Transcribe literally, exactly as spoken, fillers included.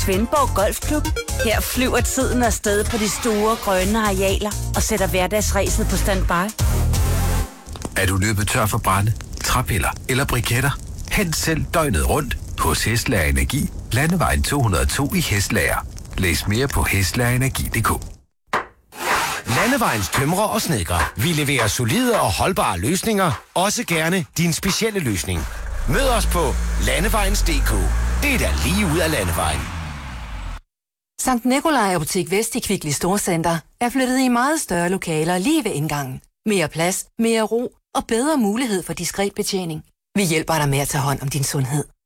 Svendborg Golfklub. Her flyver tiden afsted på de store grønne arealer og sætter hverdagsræset på standby. Er du løbet tør for brænde, træpiller eller briketter? Hent selv døgnet rundt hos Hestlager Energi, Landevejen to hundrede og to i Hestlager. Læs mere på hestlagerintergi punktum d k. Landevejens tømrer og snedkere. Vi leverer solide og holdbare løsninger. Også gerne din specielle løsning. Mød os på landevejens punktum d k. Det er da lige ud af Landevejen. Sankt Nikolaj Apotek Vest i Kvickly Storcenter er flyttet i meget større lokaler lige ved indgangen. Mere plads, mere ro og bedre mulighed for diskret betjening. Vi hjælper dig med at tage hånd om din sundhed.